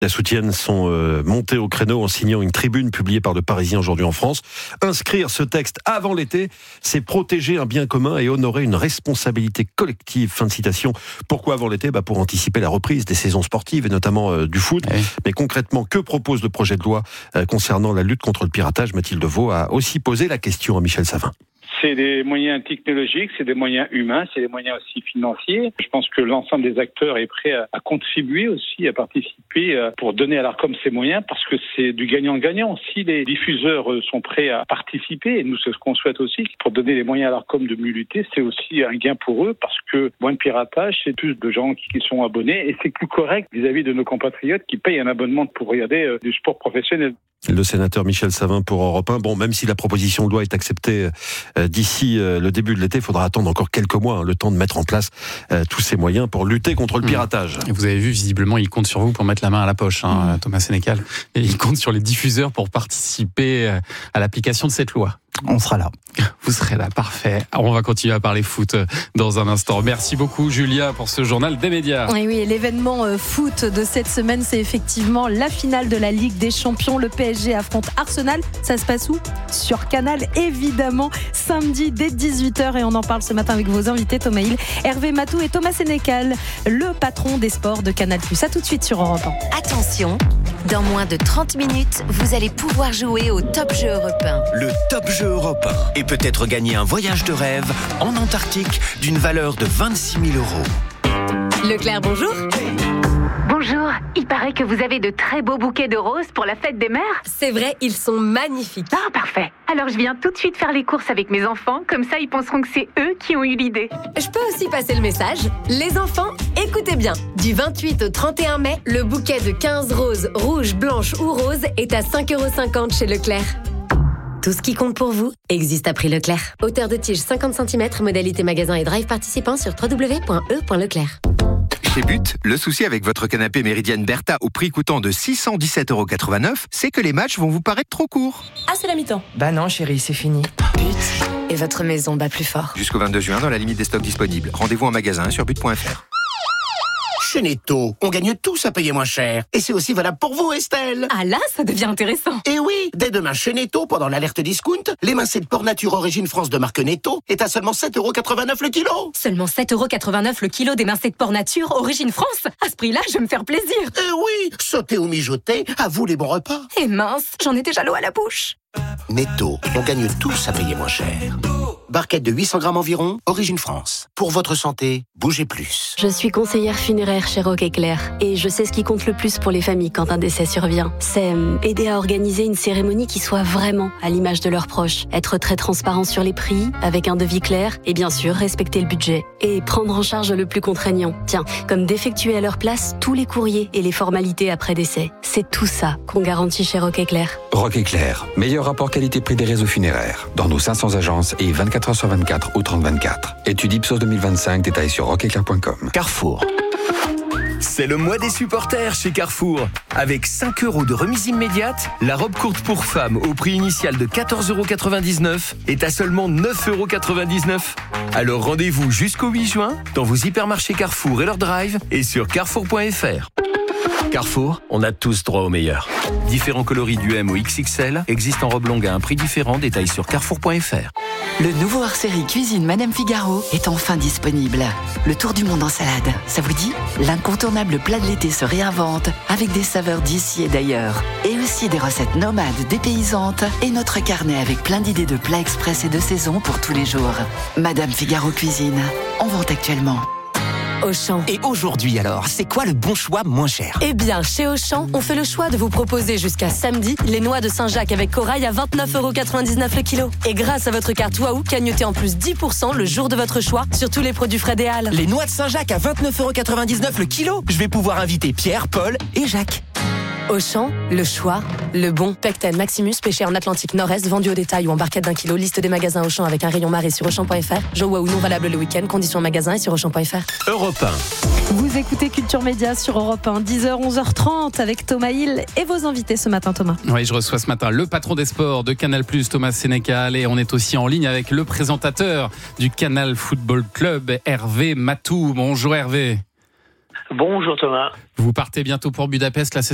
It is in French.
La soutienne sont montées au créneau en signant une tribune publiée par Le Parisien aujourd'hui en France. Inscrire ce texte avant l'été, c'est protéger un bien commun et honorer une responsabilité collective. Fin de citation. Pourquoi avant l'été ? Pour anticiper la reprise des saisons sportives et notamment du foot. Oui. Mais concrètement, que propose le projet de loi concernant la lutte contre le piratage ? Mathilde Vaux a aussi posé la question à Michel Savin. C'est des moyens technologiques, c'est des moyens humains, c'est des moyens aussi financiers. Je pense que l'ensemble des acteurs est prêt à contribuer aussi, à participer pour donner à l'Arcom ces moyens, parce que c'est du gagnant-gagnant. Si les diffuseurs sont prêts à participer, et nous c'est ce qu'on souhaite aussi, pour donner les moyens à l'Arcom de mieux lutter, c'est aussi un gain pour eux, parce que moins de piratage, c'est plus de gens qui sont abonnés, et c'est plus correct vis-à-vis de nos compatriotes qui payent un abonnement pour regarder du sport professionnel. Le sénateur Michel Savin pour Europe 1. Bon, même si la proposition de loi est acceptée d'ici le début de l'été, il faudra attendre encore quelques mois, le temps de mettre en place tous ces moyens pour lutter contre le piratage. Et vous avez vu, visiblement, il compte sur vous pour mettre la main à la poche, Thomas Sénécal. Et il compte sur les diffuseurs pour participer à l'application de cette loi. On sera là. Vous serez là, parfait. Alors on va continuer à parler foot dans un instant. Merci beaucoup Julia pour ce journal des médias. Oui, l'événement foot de cette semaine, c'est effectivement la finale de la Ligue des Champions. Le PSG affronte Arsenal. Ça se passe où ? Sur Canal, évidemment, samedi dès 18h. Et on en parle ce matin avec vos invités, Thomas Hill, Hervé Matou et Thomas Sénécal, le patron des sports de Canal+. À tout de suite sur Europe 1. Attention, dans moins de 30 minutes, vous allez pouvoir jouer au Top Jeu européen. Le Top Jeu européen. Et peut-être gagner un voyage de rêve en Antarctique d'une valeur de 26 000 €. Leclerc, bonjour. Bonjour, il paraît que vous avez de très beaux bouquets de roses pour la fête des mères. C'est vrai, ils sont magnifiques. Ah, parfait. Alors je viens tout de suite faire les courses avec mes enfants, comme ça ils penseront que c'est eux qui ont eu l'idée. Je peux aussi passer le message. Les enfants, écoutez bien. Du 28 au 31 mai, le bouquet de 15 roses, rouges, blanches ou roses est à 5,50 € chez Leclerc. Tout ce qui compte pour vous existe à prix Leclerc. Hauteur de tige 50 cm, modalité magasin et drive participant sur www.e.leclerc. Chez But, le souci avec votre canapé Méridienne Bertha au prix coûtant de 617,89 €, c'est que les matchs vont vous paraître trop courts. Ah, c'est la mi-temps. Bah non chérie, c'est fini. But et votre maison bat plus fort. Jusqu'au 22 juin dans la limite des stocks disponibles. Rendez-vous en magasin sur but.fr. Chez Netto, on gagne tous à payer moins cher. Et c'est aussi valable pour vous, Estelle. Ah là, ça devient intéressant. Et oui, dès demain chez Netto, pendant l'alerte discount, l'émincé de porc nature origine France de marque Netto est à seulement 7,89 € le kilo. Seulement 7,89 € le kilo d'émincé de porc nature origine France. À ce prix-là, je vais me faire plaisir. Eh oui, sauter ou mijoter, à vous les bons repas. Et mince, j'en ai déjà l'eau à la bouche. Netto, on gagne tous à payer moins cher. Barquette de 800 grammes environ, origine France. Pour votre santé, bougez plus. Je suis conseillère funéraire chez Rock Éclair et je sais ce qui compte le plus pour les familles quand un décès survient. C'est aider à organiser une cérémonie qui soit vraiment à l'image de leurs proches. Être très transparent sur les prix, avec un devis clair et bien sûr respecter le budget. Et prendre en charge le plus contraignant. Tiens, comme d'effectuer à leur place tous les courriers et les formalités après décès. C'est tout ça qu'on garantit chez Rock Éclair. Rock Éclair, meilleur rapport qualité-prix des réseaux funéraires. Dans nos 500 agences et 24 h sur 24 ou 30/24. Étude Ipsos 2025, détails sur rockeclair.com. Carrefour. C'est le mois des supporters chez Carrefour. Avec 5 € de remise immédiate, la robe courte pour femmes au prix initial de 14,99 € est à seulement 9,99 €. Alors rendez-vous jusqu'au 8 juin dans vos hypermarchés Carrefour et leur drive et sur carrefour.fr. Carrefour, on a tous droit au meilleur. Différents coloris du M au XXL existent en robe longue à un prix différent. Détails sur carrefour.fr. Le nouveau hors-série Cuisine Madame Figaro est enfin disponible. Le tour du monde en salade, ça vous dit ? L'incontournable plat de l'été se réinvente avec des saveurs d'ici et d'ailleurs. Et aussi des recettes nomades dépaysantes et notre carnet avec plein d'idées de plats express et de saison pour tous les jours. Madame Figaro Cuisine, en vente actuellement. Auchan. Et aujourd'hui alors, c'est quoi le bon choix moins cher ? Eh bien, chez Auchan, on fait le choix de vous proposer jusqu'à samedi les noix de Saint-Jacques avec corail à 29,99 € le kilo. Et grâce à votre carte Waouh, cagnotez en plus 10% le jour de votre choix sur tous les produits Fred et Halles. Les noix de Saint-Jacques à 29,99 € le kilo ? Je vais pouvoir inviter Pierre, Paul et Jacques. Auchan, le choix, le bon. Pecten Maximus, pêché en Atlantique Nord-Est, vendu au détail ou en barquette d'1 kilo. Liste des magasins Auchan avec un rayon marée sur Auchan.fr. Joe ou non valable le week-end. Conditions en magasin et sur Auchan.fr. Europe 1. Vous écoutez Culture Média sur Europe 1, 10h, 11h30 avec Thomas Hill et vos invités ce matin, Thomas. Oui, je reçois ce matin le patron des sports de Canal+, Thomas Sénécal, et on est aussi en ligne avec le présentateur du Canal Football Club, Hervé Matou. Bonjour Hervé. Vous partez bientôt pour Budapest, là, c'est ça ?